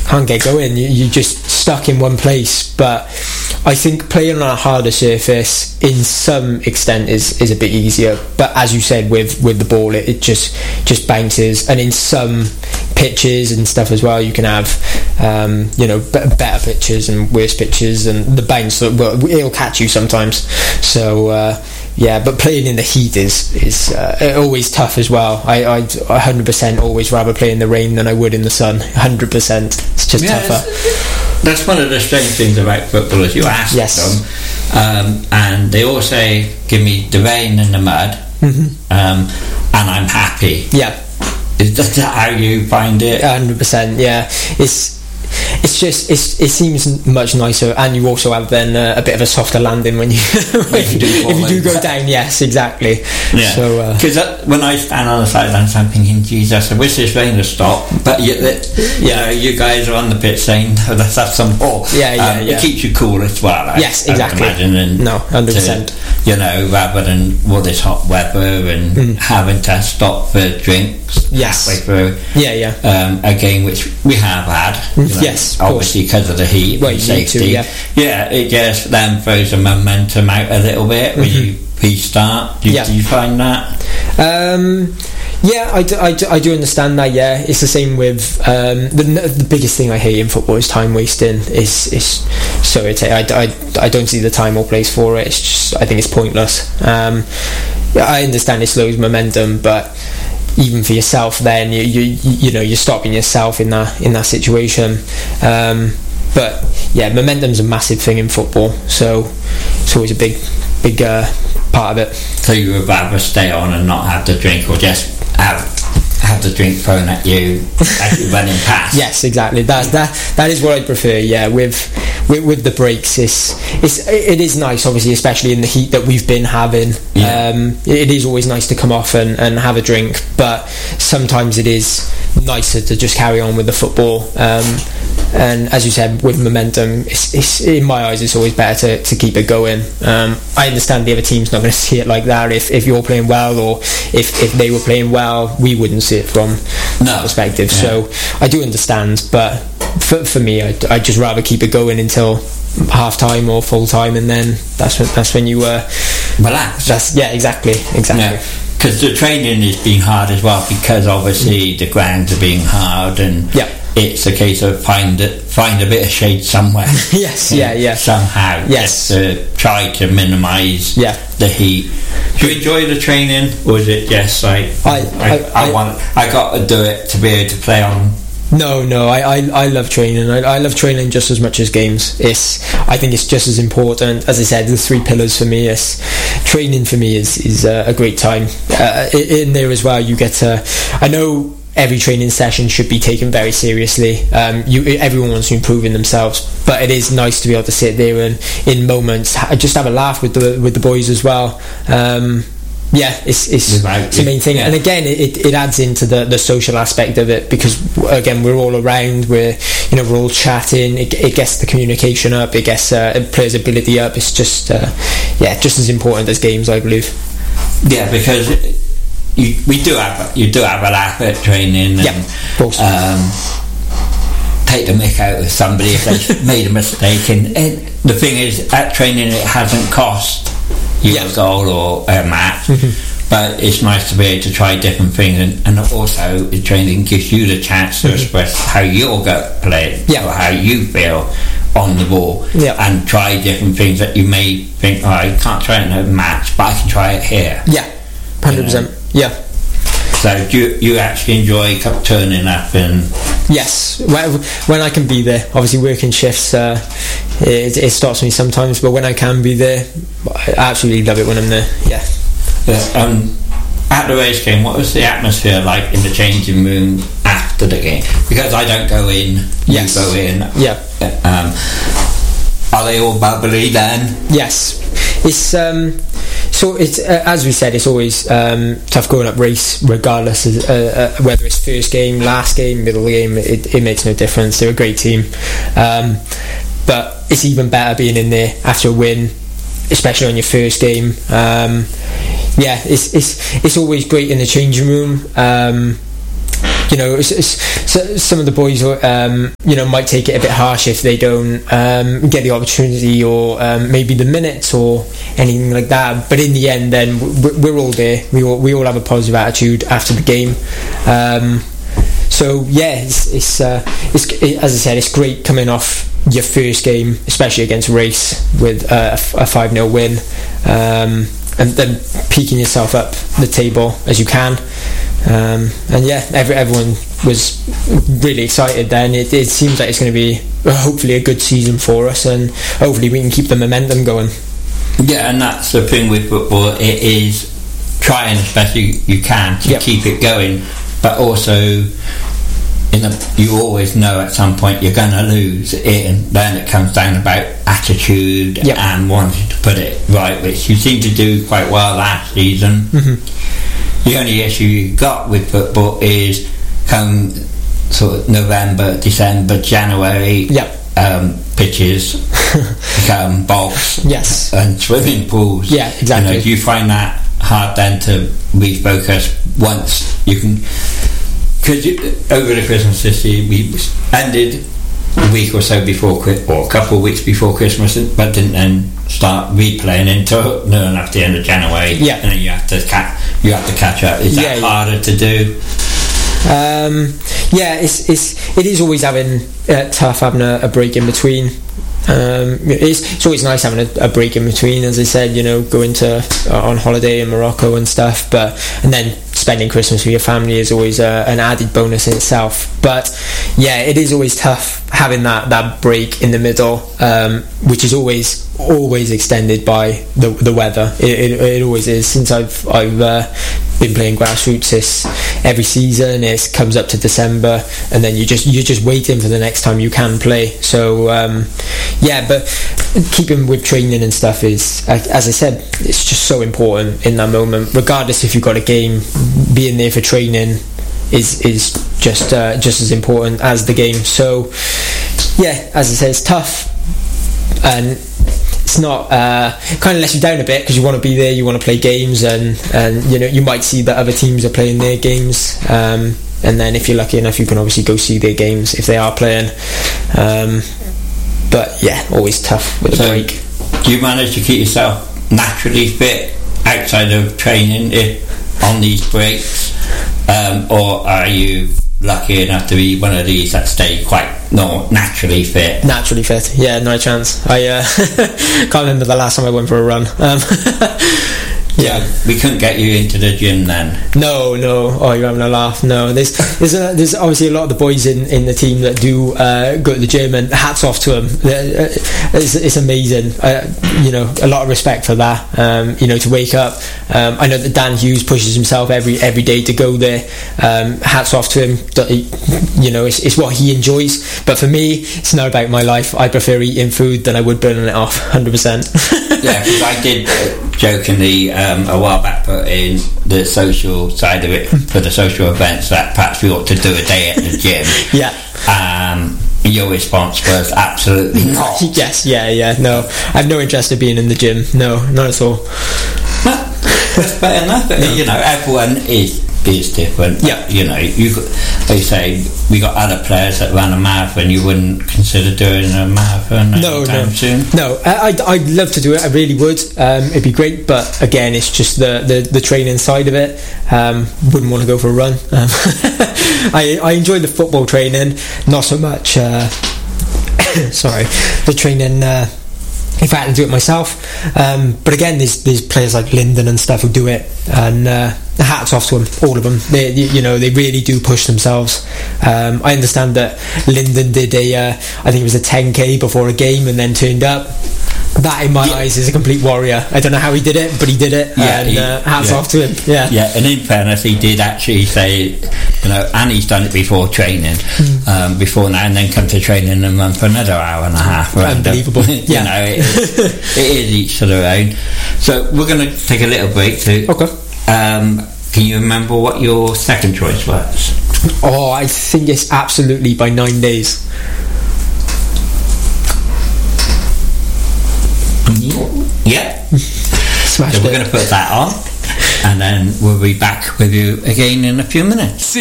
can't get going. You're just stuck in one place. But I think playing on a harder surface in some extent is a bit easier. But as you said, with the ball, it just bounces. And in some pitches and stuff as well, you can have better pitches and worse pitches, and the bounce, it'll catch you sometimes. So but playing in the heat is always tough as well. I 100% always rather play in the rain than I would in the sun. 100%. It's just tougher. That's one of the strange things about football, is you ask them, and they all say, give me the rain and the mud, and I'm happy. Yeah. Is that how you find it? 100%, yeah. It seems much nicer, and you also have then a bit of a softer landing when you if you do go down. Yes, exactly. Yeah. So because when I stand on the sidelines, I'm thinking, Jesus, I wish this rain to stop. But you guys are on the pitch saying, let's have some more. Yeah. It keeps you cool as well. Yes, exactly. I can imagine, 100%. Rather than all this hot weather and having to stop for drinks halfway through. A game which we have had. Yes, obviously because of the heat and safety. It just then throws the momentum out a little bit when you restart. Do you find that? I do understand that. Yeah, it's the same with the biggest thing I hate in football is time wasting. Is so irritating. I don't see the time or place for it. It's just, I think it's pointless. I understand it slows momentum, but even for yourself, then you're stopping yourself in that situation. But yeah, momentum's a massive thing in football, so it's always a big part of it. So you would rather stay on and not have the drink, or just have the drink thrown at you as you're running past? Yes, exactly. That is what I prefer. Yeah, with the breaks, it is nice, obviously, especially in the heat that we've been having. It is always nice to come off and have a drink, but sometimes it is nicer to just carry on with the football. And as you said, with momentum, it's in my eyes, it's always better to keep it going. I understand the other team's not going to see it like that. If you're playing well, or if they were playing well, we wouldn't see it from that perspective. So I do understand, but for me, I'd just rather keep it going until half time or full time, and then that's when you relax. Exactly. Because the training is being hard as well, because obviously the grounds are being hard, and it's a case of find a bit of shade somewhere. Somehow. Yes. Just to try to minimise the heat. Do you enjoy the training, or is it just like I got to do it to be able to play on? No, I love training. I love training just as much as games. I think it's just as important. As I said, the three pillars for me training for me is a great time. In there as well, you get to, I know every training session should be taken very seriously. Everyone wants to improve in themselves, but it is nice to be able to sit there and in moments just have a laugh with the boys as well. It's the main thing. And again, it adds into the social aspect of it, because again, we're all around, we're all chatting, it gets the communication up, it gets players' ability up. It's just just as important as games, I believe. Yeah, because you do have a laugh at training, and of course. Take the mick out of somebody if they made a mistake, and the thing is, at training it hasn't cost you a goal or a match, but it's nice to be able to try different things, and also the training gives you the chance to express how you're going to play or how you feel on the ball, and try different things that you may think, I can't try it in a match, but I can try it here. 100%. So do you actually enjoy turning up? And yes, when I can be there. Obviously working shifts, it stops me sometimes, but when I can be there, I absolutely love it when I'm there. At the race game, what was the atmosphere like in the changing room after the game? Because I don't go in, you go in. Are they all bubbly then? Yes. It's so it's as we said, it's always tough going up race, regardless of, whether it's first game, last game, middle game. It makes no difference. They're a great team, but it's even better being in there after a win, especially on your first game. It's always great in the changing room. some of the boys might take it a bit harsh if they don't get the opportunity or maybe the minutes or anything like that, but in the end then we're all there. We all have a positive attitude after the game. So yeah, it's as I said, it's great coming off your first game, especially against Race, with a 5-0 win, and then peaking yourself up the table as you can. And yeah, everyone was really excited then. It seems like it's going to be hopefully a good season for us, and hopefully we can keep the momentum going. Yeah, and that's the thing with football. It is trying as best you can to keep it going, but also you always know at some point you're going to lose it, and then it comes down about attitude and wanting to put it right, which you seem to do quite well last season. The only issue you got with football is come sort of November, December, January, pitches become bogs and swimming pools. Yeah, exactly. Do you find that hard then to refocus once you can? Because over the Christmas this year, we ended a week or so before, or a couple of weeks before Christmas, but didn't then start replaying until at the end of January. Yeah, and then you have to catch up. Is that harder to do? It is always tough having a break in between. It's always nice having a break in between, as I said, going on holiday in Morocco and stuff, and then spending Christmas with your family is always an added bonus in itself. But yeah, it is always tough having that break in the middle, which is always extended by the weather. It always is. Since I've been playing grassroots every season, it comes up to December, and then you're just waiting for the next time you can play. So but keeping with training and stuff is, as I said, it's just so important in that moment. Regardless if you've got a game, being there for training is just as important as the game. So yeah, as I said, it's tough, and it's not kind of lets you down a bit because you want to be there, you want to play games, and you might see that other teams are playing their games, and then if you're lucky enough you can obviously go see their games if they are playing, but yeah, always tough with a break. Do you manage to keep yourself naturally fit outside of training on these breaks, or are you lucky enough to be one of these that stay quite naturally fit? Naturally fit, yeah, no chance. I can't remember the last time I went for a run. Yeah, we couldn't get you into the gym then. No. Oh, you're having a laugh. No, there's obviously a lot of the boys in the team that do go to the gym, and hats off to them. It's amazing. A lot of respect for that. To wake up. I know that Dan Hughes pushes himself every day to go there. Hats off to him. It's what he enjoys. But for me, it's not about my life. I prefer eating food than I would burning it off. 100%. Yeah, because I did jokingly a while back put in the social side of it for the social events that perhaps we ought to do a day at the gym. Yeah. Your response was absolutely not. Yes, yeah, no. I have no interest in being in the gym. No, not at all. That's fair enough. No. Everyone is different. Yeah. Like you say, we got other players that run a marathon. You wouldn't consider doing a marathon anytime soon? No, I'd love to do it. I really would. It'd be great, but again, it's just the training side of it. Wouldn't want to go for a run. I enjoy the football training, not so much sorry, the training if I had to do it myself, but again, there's players like Lyndon and stuff who do it, and hats off to them, all of them. They really do push themselves. I understand that Lyndon did I think it was a 10k before a game and then turned up. That in my eyes is a complete warrior. I don't know how he did it, but he did it, and hats off to him. Yeah, and in fairness, he did actually say, and he's done it before training, before now, and then come to training and run for another hour and a half. Unbelievable. It is each to their own. So we're going to take a little break to. Okay. Can you remember what your second choice was? Oh, I think it's absolutely by 9 days. Yeah. Smashed so we're going to put that on, and then we'll be back with you again in a few minutes.